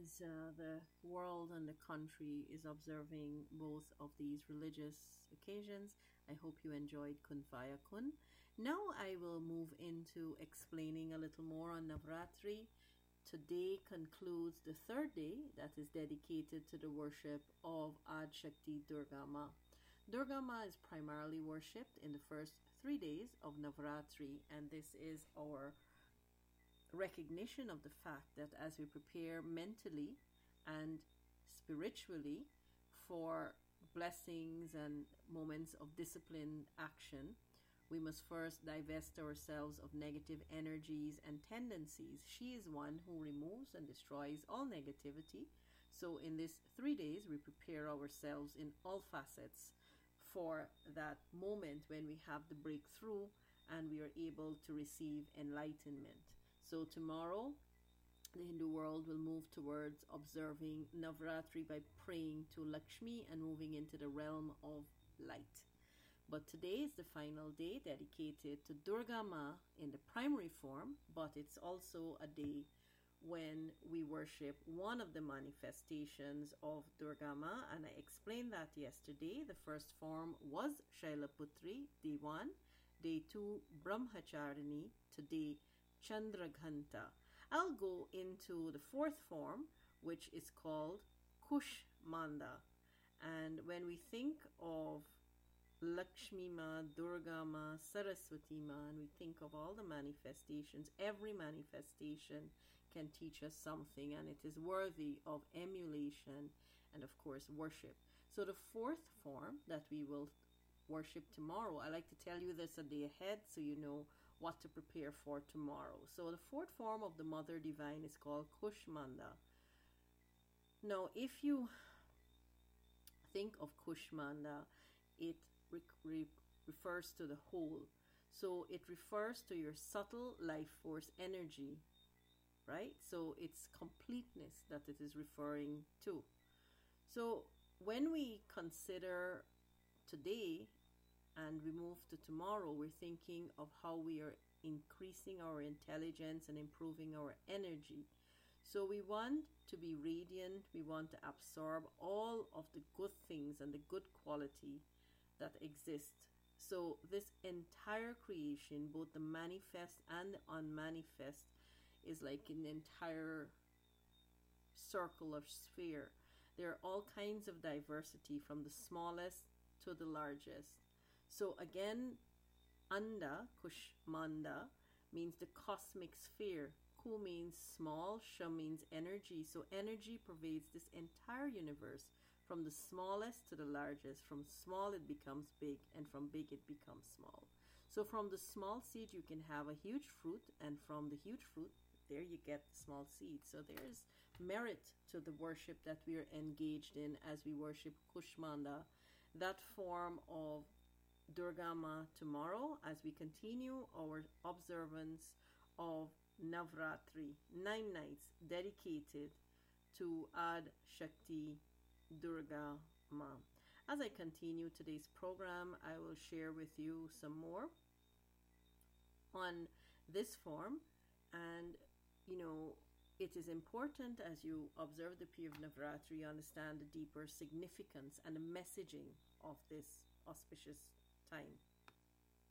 as the world and the country is observing both of these religious occasions. I hope you enjoyed Kun Faya Kun. Now I will move into explaining a little more on Navratri. Today concludes the third day that is dedicated to the worship of Adi Shakti Durga Ma. Durga Ma is primarily worshipped in the first 3 days of Navratri, and this is our recognition of the fact that as we prepare mentally and spiritually for blessings and moments of disciplined action, we must first divest ourselves of negative energies and tendencies. She is one who removes and destroys all negativity. So in these 3 days, we prepare ourselves in all facets for that moment when we have the breakthrough and we are able to receive enlightenment. So tomorrow, the Hindu world will move towards observing Navratri by praying to Lakshmi and moving into the realm of light. But today is the final day dedicated to Durga Ma in the primary form, but it's also a day when we worship one of the manifestations of Durga Ma, and I explained that yesterday. The first form was Shailaputri, day 1, day 2, Brahmacharini, today Chandraghanta. I'll go into the fourth form, which is called Kushmanda. And when we think of Lakshmi Ma, Durga Ma, Saraswati Ma, and we think of all the manifestations, every manifestation can teach us something, and it is worthy of emulation and, of course, worship. So the fourth form that we will worship tomorrow, I like to tell you this a day ahead so you know what to prepare for tomorrow. So the fourth form of the Mother Divine is called Kushmanda. Now, if you think of Kushmanda, it refers to the whole. So it refers to your subtle life force energy, right? So it's completeness that it is referring to. So when we consider today and we move to tomorrow, we're thinking of how we are increasing our intelligence and improving our energy. So we want to be radiant, we want to absorb all of the good things and the good quality that exist. So this entire creation, both the manifest and the unmanifest, is like an entire circle of sphere. There are all kinds of diversity from the smallest to the largest. So again, Anda, Kushmanda, means the cosmic sphere. Ku means small, Sha means energy. So energy pervades this entire universe, from the smallest to the largest. From small it becomes big, and from big it becomes small. So from the small seed you can have a huge fruit, and from the huge fruit, there you get the small seed. So there's merit to the worship that we are engaged in as we worship Kushmanda, that form of Durga Ma, tomorrow as we continue our observance of Navratri, 9 nights dedicated to Adi Shakti Durga Ma. As I continue today's program, I will share with you some more on this form, and it is important as you observe the period of Navratri, you understand the deeper significance and the messaging of this auspicious time.